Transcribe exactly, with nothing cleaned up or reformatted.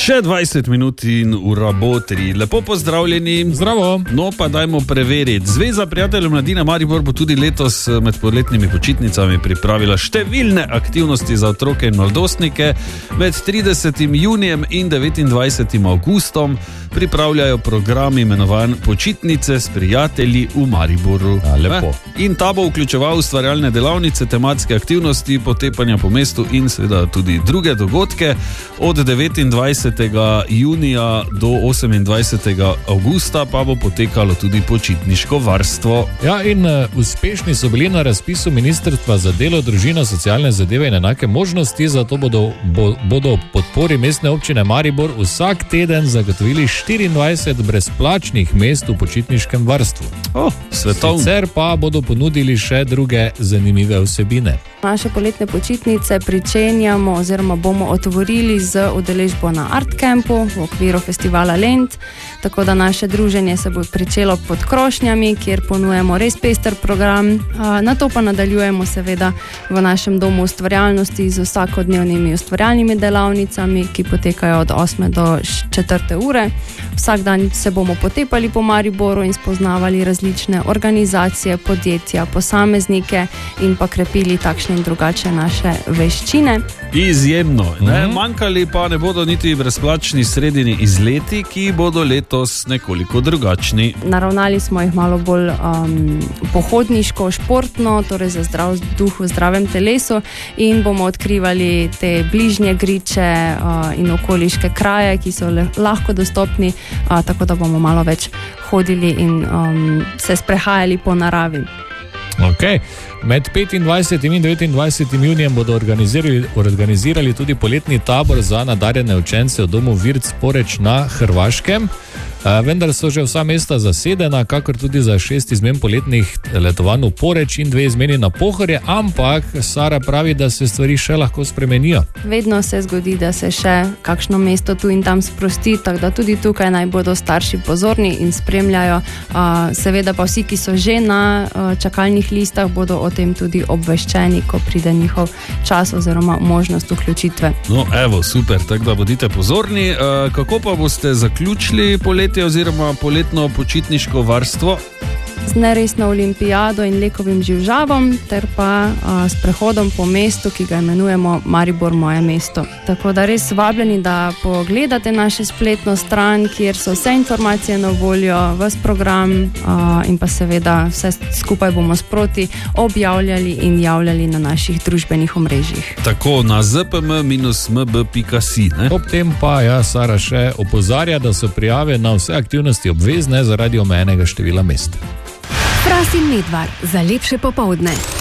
Še dvajset minut in ura bo tri. Lepo pozdravljeni. Zdravo. No, pa dajmo preveriti. Zveza prijateljev mladine Maribor bo tudi letos med poletnimi počitnicami pripravila številne aktivnosti za otroke in mladostnike. Med tridesetim junijem in devetindvajsetim avgustom pripravljajo program imenovan Počitnice s prijatelji v Mariboru. A, lepo. In ta bo vključeval ustvarjalne delavnice, tematske aktivnosti, potepanja po mestu in seveda tudi druge dogodke. Od devetindvajsetega junija do osemindvajsetega avgusta pa bo potekalo tudi počitniško varstvo. Ja, in uh, uspešni so bili na razpisu Ministrstva za delo, družino, socialne zadeve in enake možnosti, zato bodo, bo, bodo podpori mestne občine Maribor vsak teden zagotovili štiriindvajset brezplačnih mest v počitniškem varstvu. Oh, svetovno. Sicer pa bodo ponudili še druge zanimive vsebine. Naše poletne počitnice pričenjamo oziroma bomo otvorili z udeležbo na Art Campu v okviru festivala Lent, tako da naše druženje se bo pričelo pod krošnjami, kjer ponujemo res pester program. Na to pa nadaljujemo seveda v našem domu ustvarjalnosti z vsakodnevnimi ustvarjalnimi delavnicami, ki potekajo od osme do četrte ure. Vsak dan se bomo potepali po Mariboru in spoznavali različne organizacije, podjetja, posameznike in pa krepili takšne in drugače naše veščine. Izjemno. Ne? Mhm. Manjkali pa ne bodo niti brezplačni sredini izleti, ki bodo letos nekoliko drugačni. Naravnali smo jih malo bolj um, pohodniško, športno, torej za zdrav duh v zdravem telesu in bomo odkrivali te bližnje griče uh, in okoliške kraje, ki so le, lahko dostopni, uh, tako da bomo malo več hodili in um, se sprehajali po naravi. Okay. Med petindvajsetim in devetindvajsetim junijem bodo organizirali, organizirali tudi poletni tabor za nadarjene učence v domu Virc Poreč na Hrvaškem. Vendar so že vsa mesta zasedena, kakor tudi za šest izmen poletnih letovanj v Poreč in dve izmeni na Pohorje, ampak Sara pravi, da se stvari še lahko spremenijo. Vedno se zgodi, da se še kakšno mesto tu in tam sprosti, tako da tudi tukaj naj bodo starši pozorni in spremljajo. Seveda pa vsi, ki so že na čakalnih listah, bodo o tem tudi obveščeni, ko pride njihov čas oziroma možnost vključitve. No, evo, super, tako da bodite pozorni. Kako pa boste zaključili poletje oziroma poletno počitniško varstvo? Z neresno olimpijado in lekovim živžavom ter pa a, s prehodom po mestu, ki ga imenujemo Maribor moje mesto. Tako da res vabljeni, da pogledate našo spletno stran, kjer so vse informacije na voljo, ves program a, in pa seveda vse skupaj bomo sproti objavljali in javljali na naših družbenih omrežjih. Tako na z p m minus m b pika si. Ob tem pa ja, Sara še opozarja, da so prijave na vse aktivnosti obvezne zaradi omejenega števila mest. Fras in Medvar za lepše popoldne.